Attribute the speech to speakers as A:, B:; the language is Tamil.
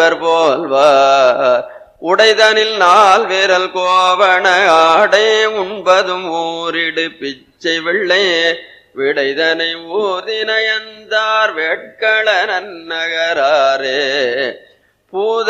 A: போல்வார் உடைதனில் நாள் விரல் கோவண ஆடை உண்பதும் ஊரிடு பிச்சை வெள்ளை விடைதனை ஊதினையந்தார் வேட்கள நன்னகராரே பூத